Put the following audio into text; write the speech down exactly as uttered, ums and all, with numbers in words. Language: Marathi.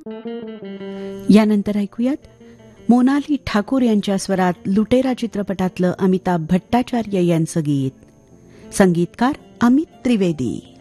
यानंतर ऐकूयात मोनाली ठाकूर यांच्या स्वरात लुटेरा चित्रपटातलं अमिताभ भट्टाचार्य यांचं गीत. संगीतकार अमित त्रिवेदी.